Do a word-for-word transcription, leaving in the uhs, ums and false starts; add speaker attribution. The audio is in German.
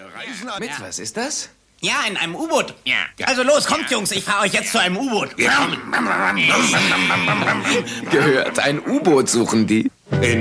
Speaker 1: reisen an...
Speaker 2: Mit was ist das?
Speaker 3: Ja, in einem U-Boot.
Speaker 1: Ja.
Speaker 3: Also los, kommt, Jungs, ich fahre euch jetzt zu einem U-Boot.
Speaker 1: Wir kommen.
Speaker 2: Gehört, ein U-Boot suchen die.
Speaker 1: In